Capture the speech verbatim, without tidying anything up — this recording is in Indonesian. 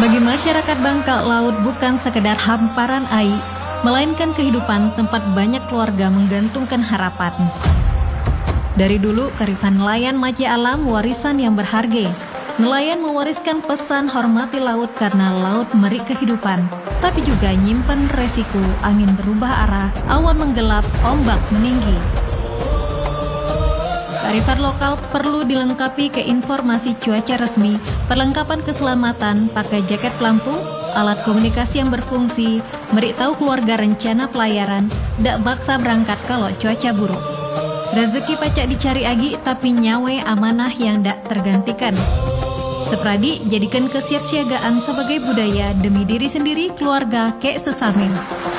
Bagi masyarakat Bangka, laut bukan sekedar hamparan air, melainkan kehidupan tempat banyak keluarga menggantungkan harapan. Dari dulu, kearifan nelayan Maci Alam warisan yang berharga. Nelayan mewariskan pesan hormati laut karena laut meri kehidupan, tapi juga nyimpen resiko angin berubah arah, awan menggelap, ombak meninggi. Kearifan lokal perlu dilengkapi ke informasi cuaca resmi, perlengkapan keselamatan, pakai jaket pelampung, alat komunikasi yang berfungsi, beritahu keluarga rencana pelayaran, dak baksa berangkat kalau cuaca buruk. Rezeki pacak dicari agi, tapi nyawa amanah yang dak tergantikan. Sepradi jadikan kesiapsiagaan sebagai budaya demi diri sendiri, keluarga, kek sesame.